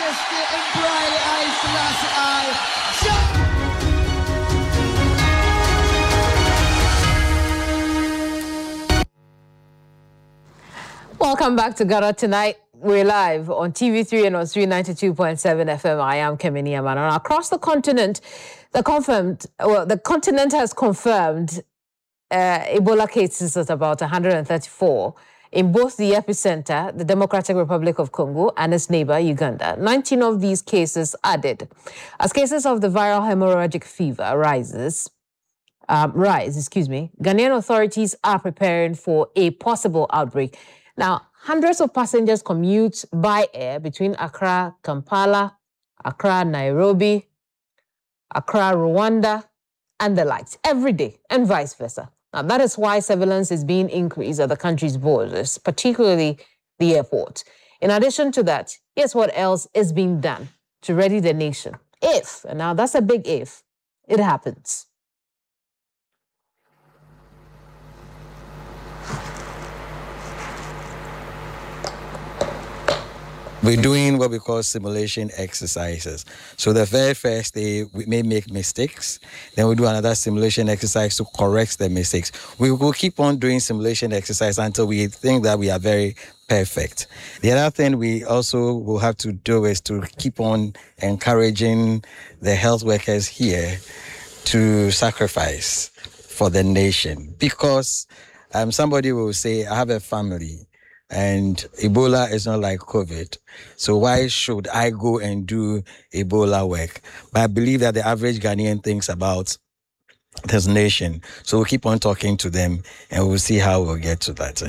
Majesty Emperor I Selassie I. Welcome back to Ghana Tonight. We're live on TV3 and on 392.7 FM. I am Kemini Amano. Across the continent, the continent has confirmed Ebola cases at about 134 in both the epicenter, the Democratic Republic of Congo, and its neighbor, Uganda. 19 of these cases added. As cases of the viral hemorrhagic fever rise, Ghanaian authorities are preparing for a possible outbreak. Now, hundreds of passengers commute by air between Accra, Kampala, Accra, Nairobi, Accra, Rwanda, and the likes every day, and vice versa. Now, that is why surveillance is being increased at the country's borders, particularly the airport. In addition to that, here's what else is being done to ready the nation. If, and now that's a big if, it happens. We're doing what we call simulation exercises. So the very first day, we may make mistakes. Then we do another simulation exercise to correct the mistakes. We will keep on doing simulation exercise until we think that we are very perfect. The other thing we also will have to do is to keep on encouraging the health workers here to sacrifice for the nation. Because somebody will say, I have a family, and Ebola is not like COVID. So why should I go and do Ebola work? But I believe that the average Ghanaian thinks about this nation. So we'll keep on talking to them and we'll see how we'll get to that.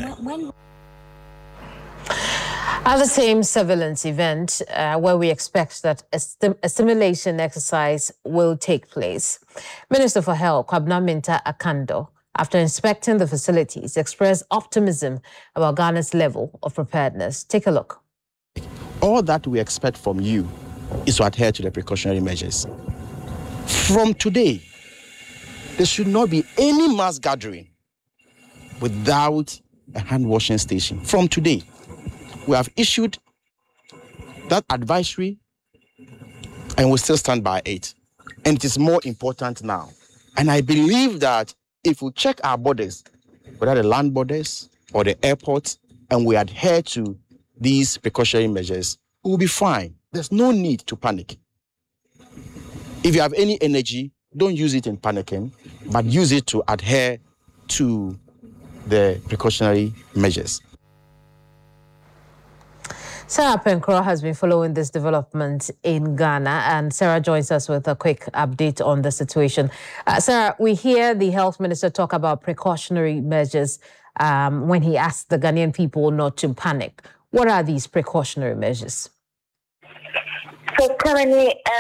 At the same surveillance event, where we expect that a simulation exercise will take place, Minister for Health, Kwabena Minta Akando, after inspecting the facilities, expressed optimism about Ghana's level of preparedness. Take a look. All that we expect from you is to adhere to the precautionary measures. From today, there should not be any mass gathering without a hand washing station. From today, we have issued that advisory and we still stand by it. And it is more important now. And I believe that if we check our borders, whether the land borders or the airports, and we adhere to these precautionary measures, we will be fine. There's no need to panic. If you have any energy, don't use it in panicking, but use it to adhere to the precautionary measures. Sarah Penkro has been following this development in Ghana, and Sarah joins us with a quick update on the situation. Sarah, we hear the health minister talk about precautionary measures when he asked the Ghanaian people not to panic. What are these precautionary measures? So currently,